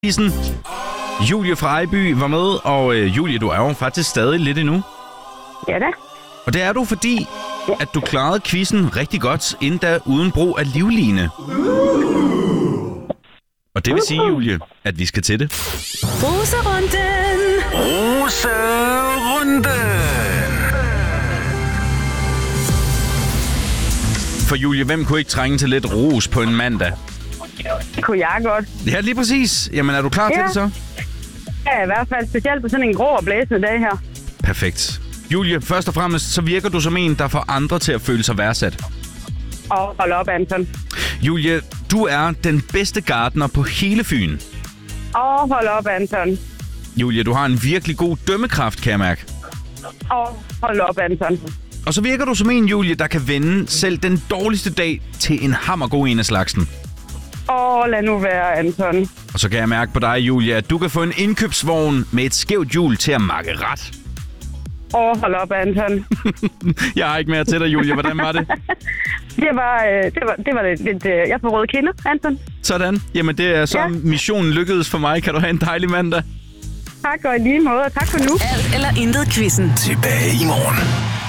Quizzen. Julie fra Ejby var med, og Julie, du er jo faktisk stadig lidt endnu. Ja da. Og det er du, fordi at du klarede quizzen rigtig godt, endda uden brug af livline. Og det vil sige, Julie, at vi skal til det. Roserunden! Roserunden! For Julie, hvem kunne ikke trænge til lidt ros på en mandag? Det kunne jeg godt. Ja, lige præcis. Jamen, er du klar til det så? Ja, i hvert fald specielt på sådan en grå og blæsende dag her. Perfekt. Julie, først og fremmest, så virker du som en, der får andre til at føle sig værdsat. Og hold op, Anton. Julie, du er den bedste gartner på hele Fyn. Og hold op, Anton. Julie, du har en virkelig god dømmekraft, kan jeg mærke. Og hold op, Anton. Og så virker du som en, Julie, der kan vende selv den dårligste dag til en hammergod en af slagsen. Lad nu være, Anton. Og så kan jeg mærke på dig, Julie, at du kan få en indkøbsvogn med et skævt hjul til at makke ret. Hold op, Anton. Jeg har ikke mere til dig, Julie. Hvordan var det? Det var lidt jeg får røde kinder, Anton. Sådan. Jamen, det er så missionen lykkedes for mig. Kan du have en dejlig mandag? Tak, og i lige måde. Tak for nu. Alt eller intet quizzen. Tilbage i morgen.